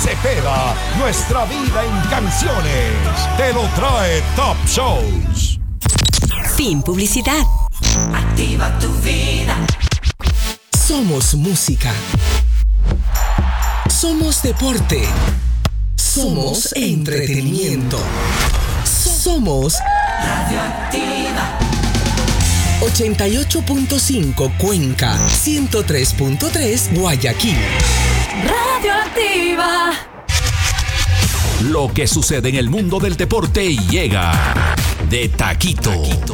Cepeda, nuestra vida en canciones. Te lo trae Top Shows. Fin publicidad. Activa tu vida. Somos música. Somos deporte. Somos entretenimiento. Somos Radioactiva. 88.5 Cuenca, 103.3 Guayaquil. Radioactiva. Lo que sucede en el mundo del deporte llega de taquito.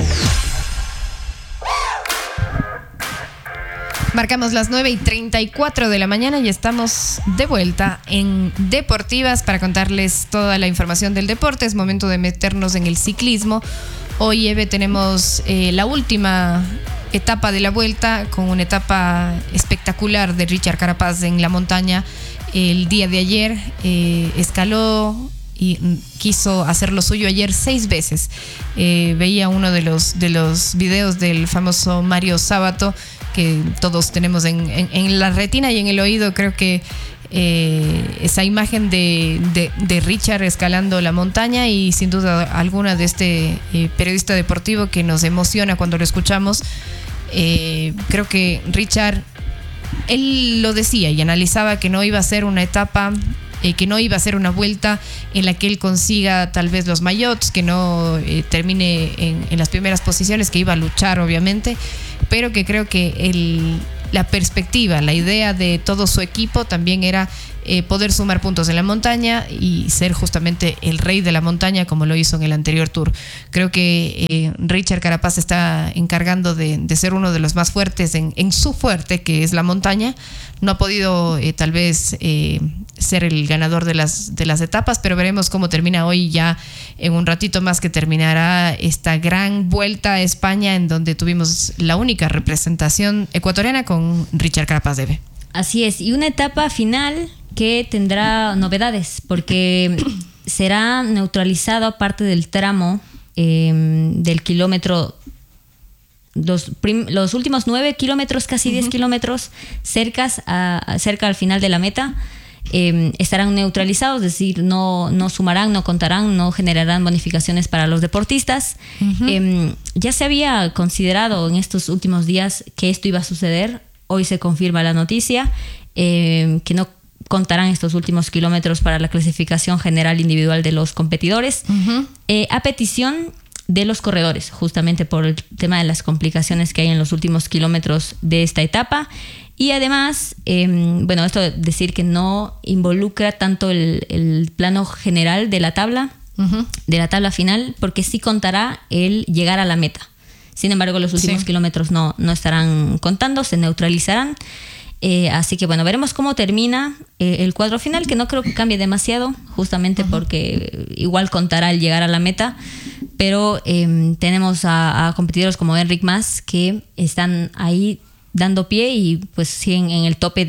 Marcamos las 9:34 de la mañana y estamos de vuelta en Deportivas para contarles toda la información del deporte. Es momento de meternos en el ciclismo. Hoy, Eve, tenemos la última etapa de la vuelta con una etapa espectacular de Richard Carapaz en la montaña. El día de ayer escaló y quiso hacer lo suyo ayer 6 veces. Veía uno de los videos del famoso Mario Sabato que todos tenemos en la retina y en el oído. Creo que esa imagen de Richard escalando la montaña, y sin duda alguna de este periodista deportivo que nos emociona cuando lo escuchamos. Creo que Richard, él lo decía y analizaba que no iba a ser una etapa, que no iba a ser una vuelta en la que él consiga tal vez los maillots, que no termine en las primeras posiciones, que iba a luchar obviamente, pero que creo que la perspectiva, la idea de todo su equipo también era poder sumar puntos en la montaña y ser justamente el rey de la montaña como lo hizo en el anterior Tour. Creo que Richard Carapaz está encargando de ser uno de los más fuertes en su fuerte, que es la montaña. No ha podido tal vez ser el ganador de las etapas, pero veremos cómo termina hoy, ya en un ratito más que terminará esta gran vuelta a España, en donde tuvimos la única representación ecuatoriana con Richard Carapaz. Así es, y una etapa final que tendrá novedades, porque será neutralizado parte del tramo del kilómetro, los últimos 9 kilómetros, casi 10 kilómetros, cerca al final de la meta. Estarán neutralizados, es decir, no sumarán, no contarán, no generarán bonificaciones para los deportistas. Ya se había considerado en estos últimos días que esto iba a suceder. Hoy se confirma la noticia, que no contarán estos últimos kilómetros para la clasificación general individual de los competidores, a petición de los corredores, justamente por el tema de las complicaciones que hay en los últimos kilómetros de esta etapa. Y además, esto decir que no involucra tanto el plano general de la tabla, de la tabla final, porque sí contará el llegar a la meta. Sin embargo, los últimos kilómetros no estarán contando, se neutralizarán. Así que veremos cómo termina el cuadro final, que no creo que cambie demasiado, justamente porque igual contará el llegar a la meta. Pero tenemos a competidores como Enric Mas, que están ahí dando pie y pues siguen en el tope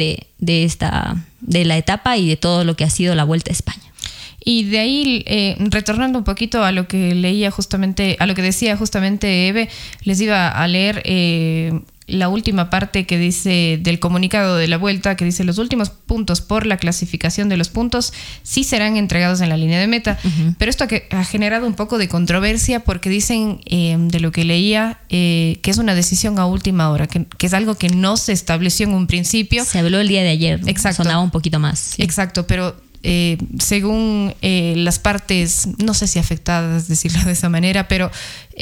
de la etapa y de todo lo que ha sido la Vuelta a España. Y de ahí, retornando un poquito a lo que decía justamente Eve, les iba a leer la última parte que dice del comunicado de la Vuelta, que dice: los últimos puntos por la clasificación de los puntos sí serán entregados en la línea de meta. Pero esto ha generado un poco de controversia, porque dicen, de lo que leía, que es una decisión a última hora, que es algo que no se estableció en un principio. Se habló el día de ayer. Exacto. Sonaba un poquito más. Sí. Exacto, pero según las partes, no sé si afectadas, decirlo de esa manera, pero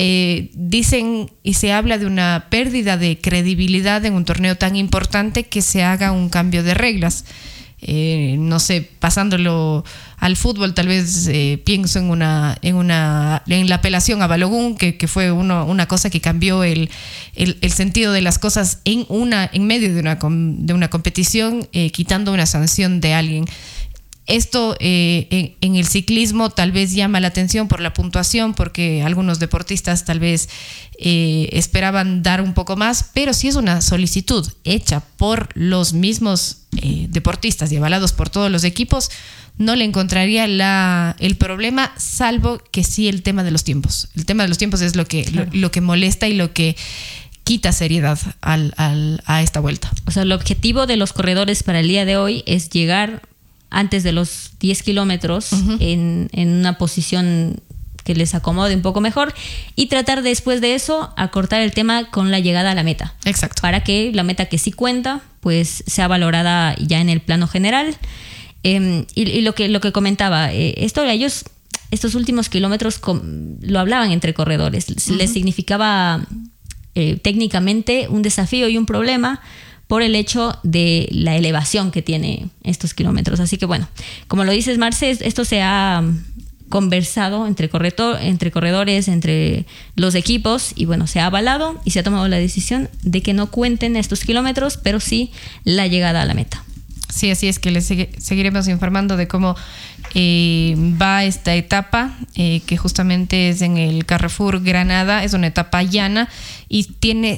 dicen y se habla de una pérdida de credibilidad en un torneo tan importante que se haga un cambio de reglas. No sé, pasándolo al fútbol, tal vez pienso en la apelación a Balogun, que fue una cosa que cambió el sentido de las cosas en medio de una competición, quitando una sanción de alguien. Esto en el ciclismo tal vez llama la atención por la puntuación, porque algunos deportistas tal vez esperaban dar un poco más, pero si es una solicitud hecha por los mismos deportistas y avalados por todos los equipos, no le encontraría el problema, salvo que sí el tema de los tiempos. El tema de los tiempos es lo que molesta y lo que quita seriedad a esta vuelta. O sea, el objetivo de los corredores para el día de hoy es llegar antes de los 10 kilómetros en una posición que les acomode un poco mejor y tratar después de eso acortar el tema con la llegada a la meta. Exacto. Para que la meta que sí cuenta pues sea valorada ya en el plano general. Y lo que comentaba, ellos estos últimos kilómetros lo hablaban entre corredores. Les significaba técnicamente un desafío y un problema por el hecho de la elevación que tiene estos kilómetros. Así que bueno, como lo dices, Marce, esto se ha conversado entre corredores, entre los equipos, y bueno, se ha avalado y se ha tomado la decisión de que no cuenten estos kilómetros, pero sí la llegada a la meta. Sí, así es, que les seguiremos informando de cómo va esta etapa, que justamente es en el Carrefour Granada. Es una etapa llana y tiene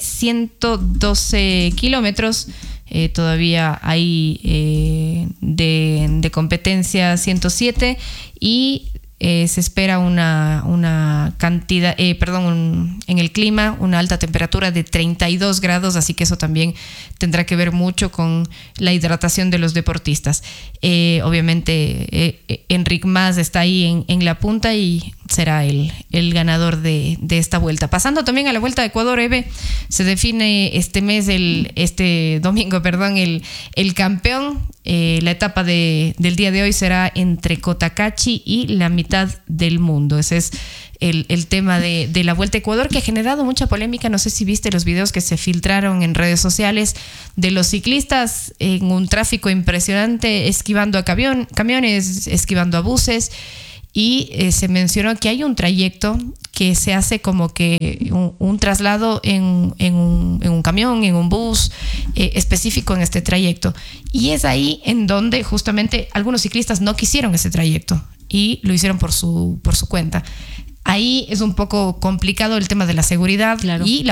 112 kilómetros. Todavía hay de competencia 107 y se espera una cantidad, en el clima, una alta temperatura de 32 grados, así que eso también tendrá que ver mucho con la hidratación de los deportistas. Obviamente, Enric Mas está ahí en la punta y será el ganador de esta vuelta. Pasando también a la Vuelta de Ecuador, Eve, se define este domingo, el campeón. La etapa del día de hoy será entre Cotacachi y la mitad del mundo. Ese es el tema de la Vuelta a Ecuador, que ha generado mucha polémica. No sé si viste los videos que se filtraron en redes sociales de los ciclistas en un tráfico impresionante, esquivando a camiones, esquivando a buses. Y se mencionó que hay un trayecto que se hace como que un traslado en un camión, en un bus específico en este trayecto. Y es ahí en donde justamente algunos ciclistas no quisieron ese trayecto y lo hicieron por su cuenta. Ahí es un poco complicado el tema de la seguridad. Claro. Y la